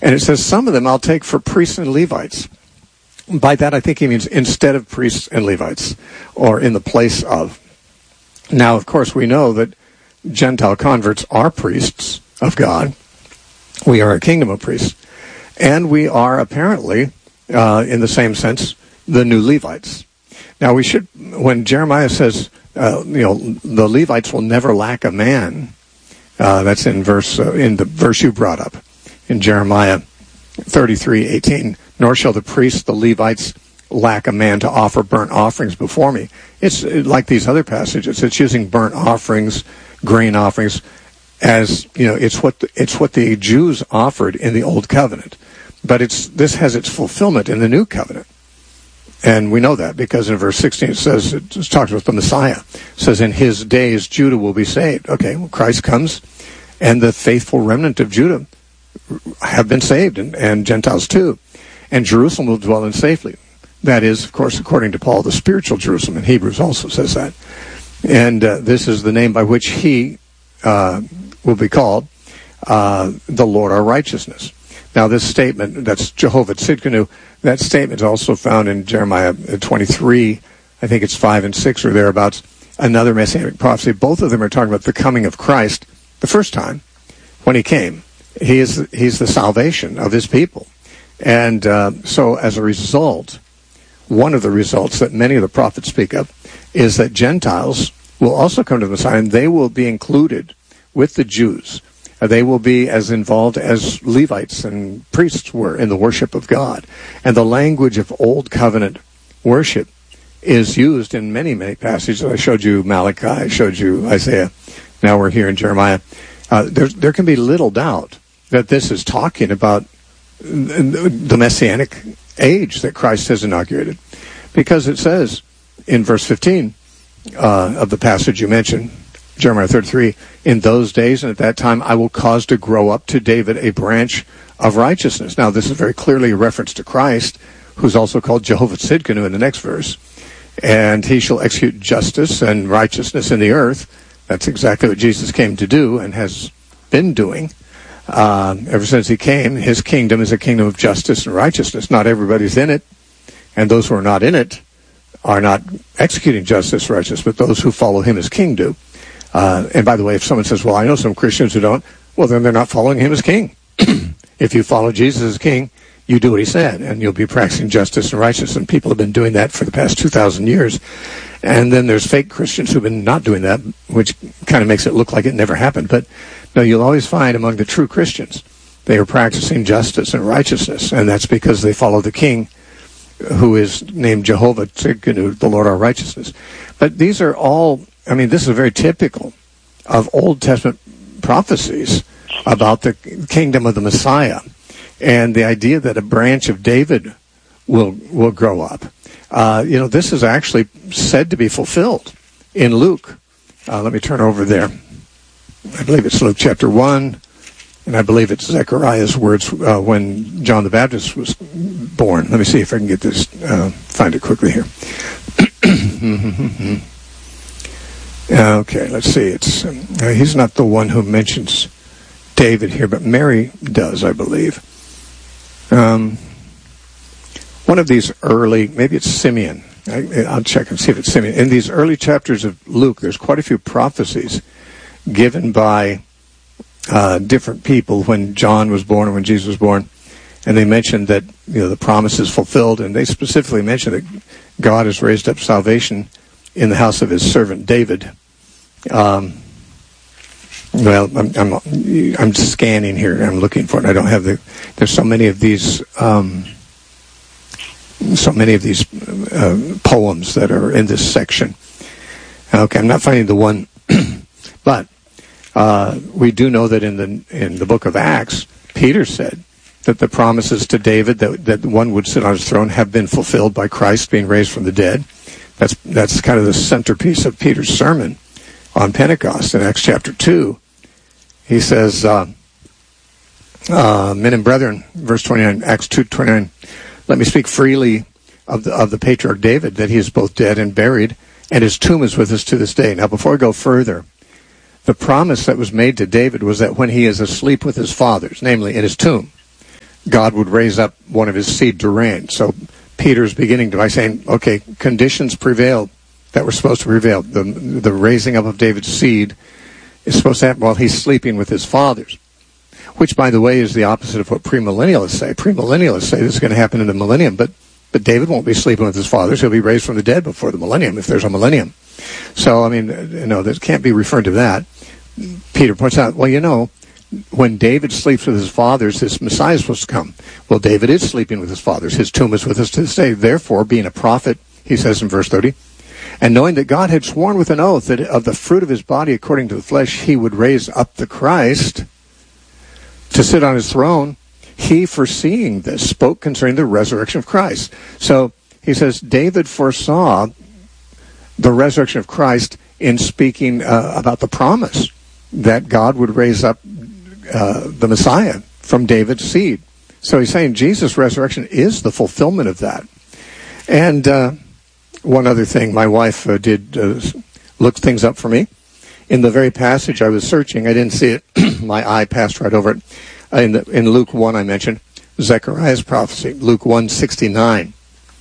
And it says, some of them I'll take for priests and Levites. By that, I think he means instead of priests and Levites, or in the place of. Now, of course, we know that Gentile converts are priests of God. We are a kingdom of priests. And we are apparently, in the same sense, the new Levites. Now, we should, when Jeremiah says, the Levites will never lack a man, that's in the verse you brought up, in Jeremiah 33:18. Nor shall the priests, the Levites, lack a man to offer burnt offerings before me. It's like these other passages. It's using burnt offerings, grain offerings, as it's what the Jews offered in the Old Covenant. But this has its fulfillment in the New Covenant. And we know that because in verse 16 it says, it talks about the Messiah. It says, in his days Judah will be saved. Okay, well, Christ comes, and the faithful remnant of Judah have been saved, and Gentiles too. And Jerusalem will dwell in safety. That is, of course, according to Paul, the spiritual Jerusalem. In Hebrews also says that. And this is the name by which he will be called, the Lord our righteousness. Now, this statement, that's Jehovah Tzidkenu, that statement is also found in Jeremiah 23, I think it's 5 and 6 or thereabouts, another messianic prophecy. Both of them are talking about the coming of Christ the first time when he came. He's the salvation of his people. And so as a result, one of the results that many of the prophets speak of is that Gentiles will also come to the Messiah, and they will be included with the Jews. They will be as involved as Levites and priests were in the worship of God. And the language of Old Covenant worship is used in many, many passages. I showed you Malachi, I showed you Isaiah. Now we're here in Jeremiah. There can be little doubt that this is talking about the Messianic age that Christ has inaugurated. Because it says in verse 15 of the passage you mentioned, Jeremiah 33, in those days and at that time I will cause to grow up to David a branch of righteousness. Now this is very clearly a reference to Christ, who's also called Jehovah Tzidkenu in the next verse. And he shall execute justice and righteousness in the earth. That's exactly what Jesus came to do and has been doing. Ever since he came, his kingdom is a kingdom of justice and righteousness. Not everybody's in it, and those who are not in it are not executing justice and righteousness, but those who follow him as king do. And by the way, if someone says, well, I know some Christians who don't, well, then they're not following him as king. If you follow Jesus as king, you do what he said, and you'll be practicing justice and righteousness, and people have been doing that for the past 2,000 years. And then there's fake Christians who've been not doing that, which kind of makes it look like it never happened. But no, you'll always find among the true Christians, they are practicing justice and righteousness, and that's because they follow the king who is named Jehovah Tzidkenu, the Lord our righteousness. But these are all, this is very typical of Old Testament prophecies about the kingdom of the Messiah and the idea that a branch of David will grow up. This is actually said to be fulfilled in Luke. Let me turn over there. I believe it's Luke chapter 1, and I believe it's Zechariah's words when John the Baptist was born. Let me see if I can get this, find it quickly here. Okay, let's see. It's he's not the one who mentions David here, but Mary does, I believe. One of these early, maybe it's Simeon. I'll check and see if it's Simeon. In these early chapters of Luke, there's quite a few prophecies given by different people when John was born or when Jesus was born. And they mentioned that the promise is fulfilled, and they specifically mentioned that God has raised up salvation in the house of his servant David. I'm scanning here. I'm looking for it. I don't have there's so many of these poems that are in this section. Okay, I'm not finding the one, but we do know that in the book of Acts, Peter said that the promises to David that one would sit on his throne have been fulfilled by Christ being raised from the dead. That's kind of the centerpiece of Peter's sermon on Pentecost in Acts chapter 2. He says, men and brethren, verse 29, Acts 2:29, let me speak freely of the patriarch David, that he is both dead and buried, and his tomb is with us to this day. Now, before I go further, the promise that was made to David was that when he is asleep with his fathers, namely in his tomb, God would raise up one of his seed to reign. So Peter's beginning by saying, okay, conditions prevailed that were supposed to prevail. The raising up of David's seed is supposed to happen while he's sleeping with his fathers, which, by the way, is the opposite of what premillennialists say. Premillennialists say this is going to happen in the millennium, but David won't be sleeping with his fathers. He'll be raised from the dead before the millennium, if there's a millennium. So, I mean, this can't be referred to that. Peter points out, well, when David sleeps with his fathers, his Messiah is supposed to come. Well, David is sleeping with his fathers. His tomb is with us to this day. Therefore, being a prophet, he says in verse 30, and knowing that God had sworn with an oath that of the fruit of his body according to the flesh he would raise up the Christ to sit on his throne, he, foreseeing this, spoke concerning the resurrection of Christ. So he says David foresaw the resurrection of Christ in speaking about the promise that God would raise up the Messiah from David's seed. So he's saying Jesus' resurrection is the fulfillment of that. And one other thing, my wife did look things up for me. In the very passage I was searching, I didn't see it. My eye passed right over it. In Luke 1, I mentioned Zechariah's prophecy, Luke 1:69.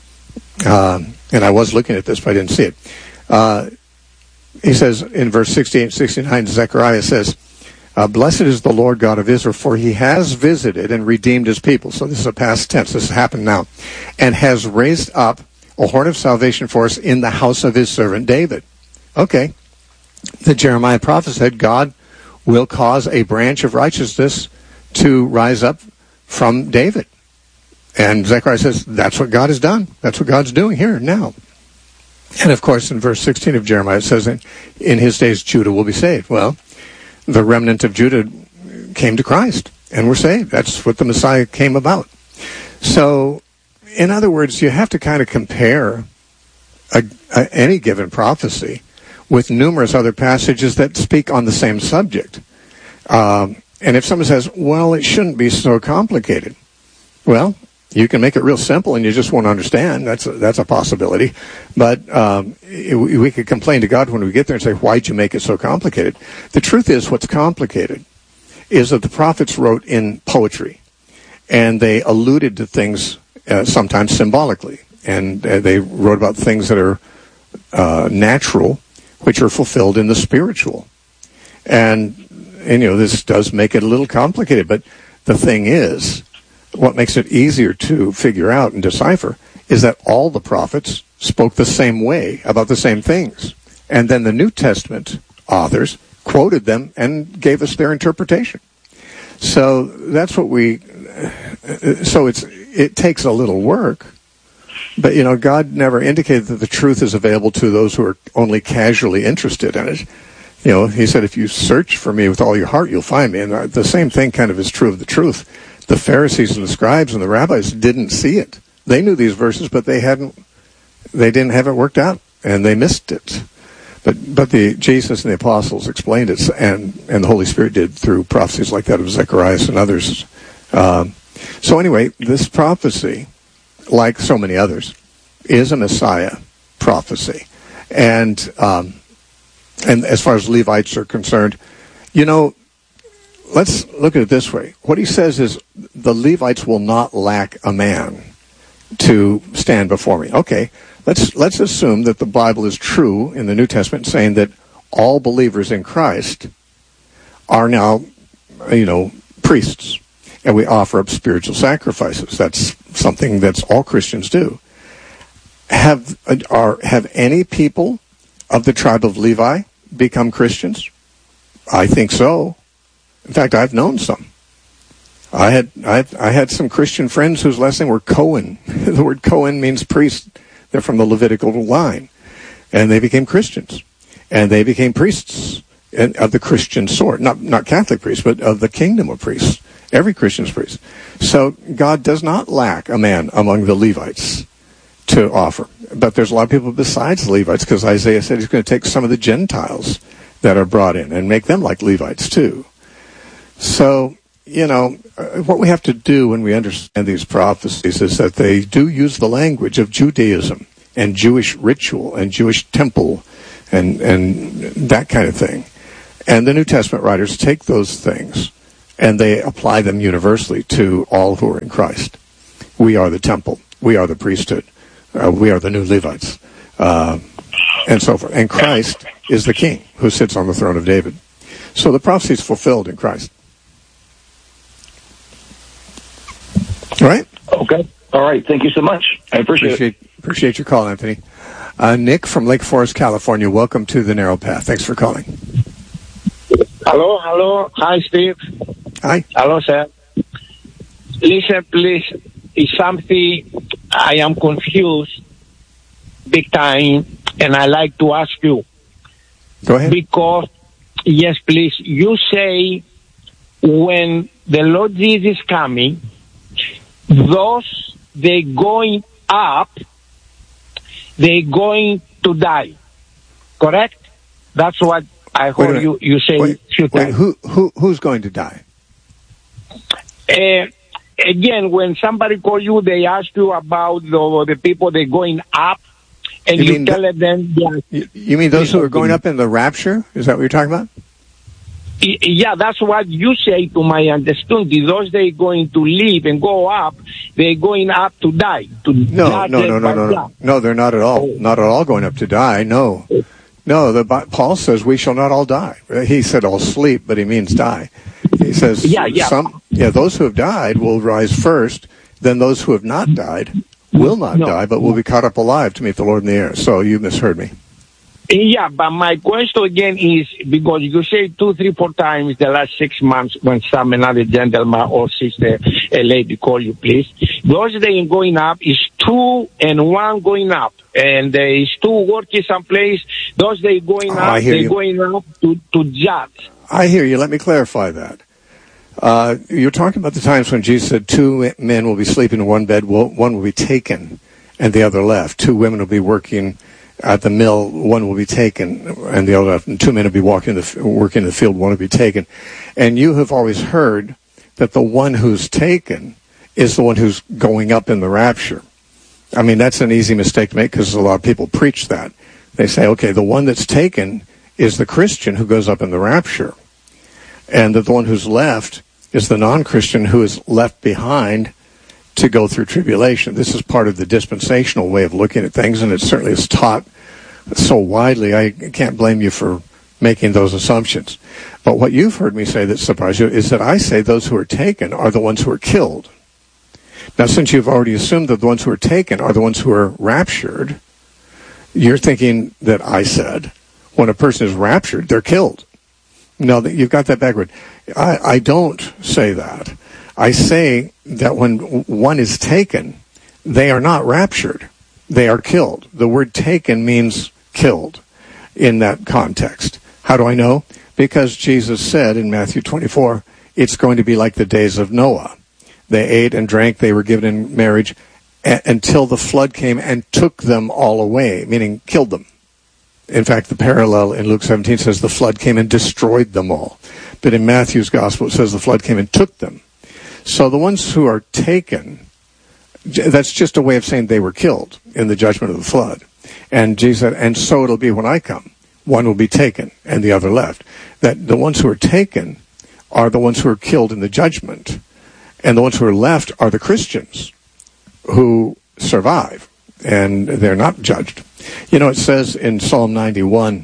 And I was looking at this, but I didn't see it. He says in verse 68 and 69, Zechariah says, blessed is the Lord God of Israel, for he has visited and redeemed his people. So this is a past tense. This has happened now. And has raised up a horn of salvation for us in the house of his servant David. Okay. The Jeremiah prophet said God will cause a branch of righteousness to rise up from David. And Zechariah says that's what God has done. That's what God's doing here now. And of course, in verse 16 of Jeremiah, it says, in his days Judah will be saved. Well, the remnant of Judah came to Christ and were saved. That's what the Messiah came about. So, in other words, you have to kind of compare any given prophecy with numerous other passages that speak on the same subject. And if someone says, well, it shouldn't be so complicated, well, you can make it real simple and you just won't understand. That's a possibility. But we could complain to God when we get there and say, why'd you make it so complicated? The truth is, what's complicated is that the prophets wrote in poetry, and they alluded to things sometimes symbolically. And they wrote about things that are natural, which are fulfilled in the spiritual. And this does make it a little complicated. But the thing is, what makes it easier to figure out and decipher is that all the prophets spoke the same way about the same things. And then the New Testament authors quoted them and gave us their interpretation. So that's what it takes a little work. But, God never indicated that the truth is available to those who are only casually interested in it. He said, if you search for me with all your heart, you'll find me. And the same thing kind of is true of the truth. The Pharisees and the scribes and the rabbis didn't see it. They knew these verses, but they didn't have it worked out, and they missed it. But Jesus and the apostles explained it, and the Holy Spirit did through prophecies like that of Zacharias and others. So anyway, this prophecy, like so many others, is a Messiah prophecy. And as far as Levites are concerned, let's look at it this way. What he says is the Levites will not lack a man to stand before me. Okay, let's assume that the Bible is true in the New Testament, saying that all believers in Christ are now, priests, and we offer up spiritual sacrifices. That's something that's all Christians do. Have any people of the tribe of Levi become Christians? I think so. In fact, I've known some. I had some Christian friends whose last name were Cohen. The word Cohen means priest. They're from the Levitical line. And they became Christians. And they became priests of the Christian sort. Not Catholic priests, but of the kingdom of priests. Every Christian's priest. So God does not lack a man among the Levites to offer. But there's a lot of people besides the Levites, because Isaiah said he's going to take some of the Gentiles that are brought in and make them like Levites too. So, what we have to do when we understand these prophecies is that they do use the language of Judaism and Jewish ritual and Jewish temple and that kind of thing. And the New Testament writers take those things and they apply them universally to all who are in Christ. We are the temple. We are the priesthood. We are the new Levites, and so forth. And Christ is the king who sits on the throne of David. So the prophecy is fulfilled in Christ. All right? Okay. All right. Thank you so much. I appreciate it. Appreciate your call, Anthony. Nick from Lake Forest, California. Welcome to The Narrow Path. Thanks for calling. Hello. Hi, Steve. Hi. Hello, sir. Listen, please. It's something I am confused big time, and I like to ask you. Go ahead. Because, yes, please, you say when the Lord Jesus is coming, those they going up, they going to die. Correct? That's what I heard you say. Who's going to die? Again, when somebody call you, they ask you about the people they going up, and you tell them. You mean those who are going up in the rapture? Is that what you're talking about? Yeah, that's what you say, to my understanding. Those they going to leave and go up, they're going up to die. No, they're not at all. Not at all going up to die. No. Paul says we shall not all die. He said all sleep, but he means die. He says those who have died will rise first. Then those who have not died will not die, but will be caught up alive to meet the Lord in the air. So you misheard me. Yeah, but my question again is, because you say 2, 3, 4 times the last 6 months when another gentleman or sister, a lady call you, please. Those they going up is 2 and 1 going up. And there is 2 working someplace. Those they going up, they're going up to judge. I hear you. Let me clarify that. You're talking about the times when Jesus said 2 men will be sleeping in one bed, one will be taken and the other left. 2 women will be working at the mill, one will be taken and the other left. And 2 men will be working in the field, one will be taken. And you have always heard that the one who's taken is the one who's going up in the rapture. I mean, that's an easy mistake to make because a lot of people preach that. They say, okay, the one that's taken is the Christian who goes up in the rapture. And that the one who's left is the non-Christian who is left behind to go through tribulation. This is part of the dispensational way of looking at things, and it certainly is taught so widely. I can't blame you for making those assumptions. But what you've heard me say that surprised you is that I say those who are taken are the ones who are killed. Now, since you've already assumed that the ones who are taken are the ones who are raptured, you're thinking that I said when a person is raptured, they're killed. No, you've got that backward. I don't say that. I say that when one is taken, they are not raptured. They are killed. The word taken means killed in that context. How do I know? Because Jesus said in Matthew 24, it's going to be like the days of Noah. They ate and drank, they were given in marriage until the flood came and took them all away, meaning killed them. In fact, the parallel in Luke 17 says the flood came and destroyed them all. But in Matthew's gospel, it says the flood came and took them. So the ones who are taken, that's just a way of saying they were killed in the judgment of the flood. And Jesus said, and so it'll be when I come. One will be taken and the other left. That the ones who are taken are the ones who are killed in the judgment. And the ones who are left are the Christians who survive, and they're not judged. You know, it says in Psalm 91,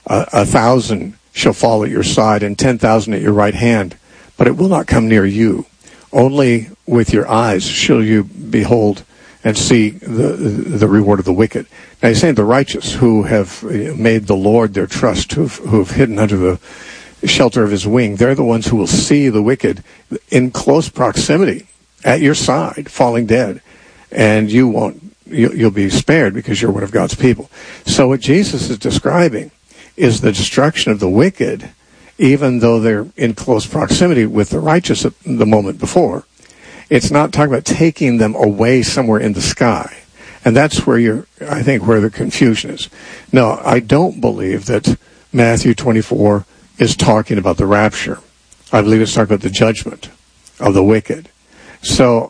1,000 shall fall at your side and 10,000 at your right hand, but it will not come near you. Only with your eyes shall you behold and see the reward of the wicked. Now he's saying the righteous who have made the Lord their trust, who have hidden under the shelter of his wing, they're the ones who will see the wicked in close proximity at your side, falling dead. And you'll be spared because you're one of God's people. So what Jesus is describing is the destruction of the wicked, even though they're in close proximity with the righteous at the moment before. It's not talking about taking them away somewhere in the sky. And that's where I think where the confusion is. No, I don't believe that Matthew 24 is talking about the rapture. I believe it's talking about the judgment of the wicked. So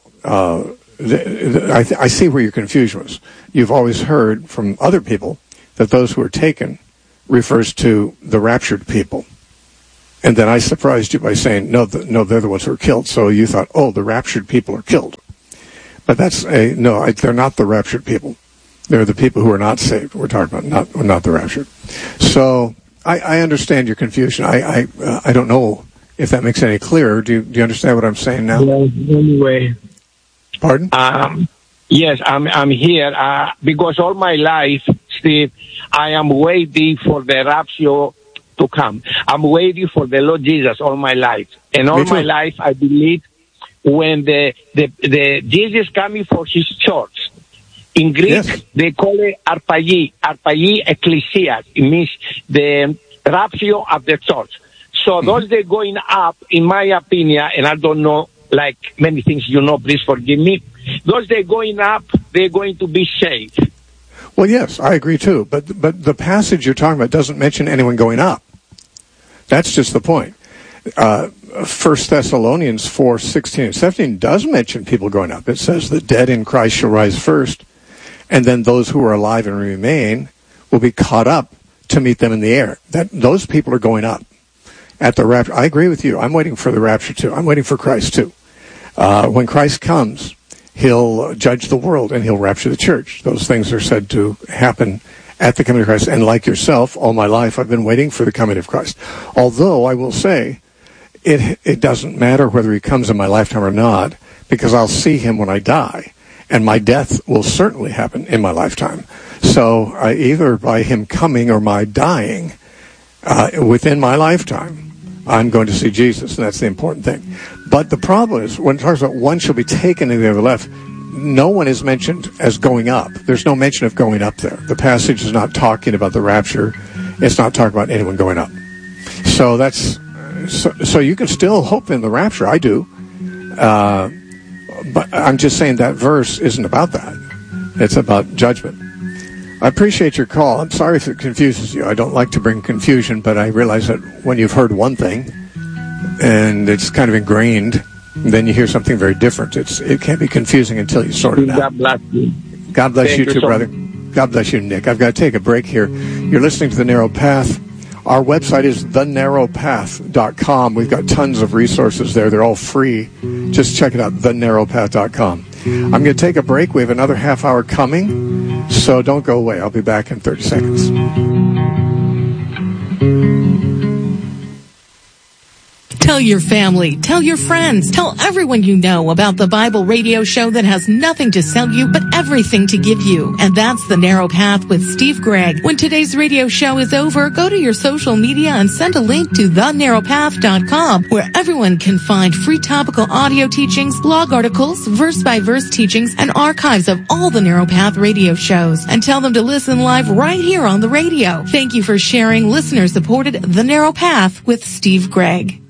I see where your confusion was. You've always heard from other people that those who are taken refers to the raptured people. And then I surprised you by saying, no, they're the ones who are killed. So you thought, oh, the raptured people are killed. But they're not the raptured people. They're the people who are not saved. We're talking about not the raptured. So I understand your confusion. I don't know if that makes it any clearer. Do you understand what I'm saying now? Yes, anyway. Pardon? Yes, I'm here because all my life, Steve, I am waiting for the rapture to come. I'm waiting for the Lord Jesus all my life. And all my life, I believe when the Jesus coming for his church. In Greek, they call it arpagi ecclesia. It means the rapture of the church. So those that are going up, in my opinion, and I don't know, like many things please forgive me, those that are going up, they're going to be saved. Well, yes, I agree too. But the passage you're talking about doesn't mention anyone going up. That's just the point. 1 Thessalonians 4:16 and 17 does mention people going up. It says the dead in Christ shall rise first, and then those who are alive and remain will be caught up to meet them in the air. Those people are going up at the rapture. I agree with you. I'm waiting for the rapture too. I'm waiting for Christ too. When Christ comes, he'll judge the world and he'll rapture the church. Those things are said to happen at the coming of Christ. And like yourself, all my life I've been waiting for the coming of Christ. Although I will say, it doesn't matter whether he comes in my lifetime or not, because I'll see him when I die. And my death will certainly happen in my lifetime. So either by him coming or my dying, within my lifetime, I'm going to see Jesus, and that's the important thing. But the problem is, when it talks about one shall be taken and the other left, no one is mentioned as going up. There's no mention of going up there. The passage is not talking about the rapture. It's not talking about anyone going up. So so you can still hope in the rapture. I do. But I'm just saying that verse isn't about that. It's about judgment. I appreciate your call. I'm sorry if it confuses you. I don't like to bring confusion, but I realize that when you've heard one thing and it's kind of ingrained, then you hear something very different. It can be confusing until you sort it out. God bless you. God bless you too, brother. God bless you, Nick. I've got to take a break here. You're listening to The Narrow Path. Our website is thenarrowpath.com. We've got tons of resources there. They're all free. Just check it out, thenarrowpath.com. I'm going to take a break. We have another half hour coming, so don't go away. I'll be back in 30 seconds. Tell your family, tell your friends, tell everyone you know about the Bible radio show that has nothing to sell you but everything to give you. And that's The Narrow Path with Steve Gregg. When today's radio show is over, go to your social media and send a link to thenarrowpath.com, where everyone can find free topical audio teachings, blog articles, verse-by-verse teachings, and archives of all the Narrow Path radio shows. And tell them to listen live right here on the radio. Thank you for sharing listener-supported The Narrow Path with Steve Gregg.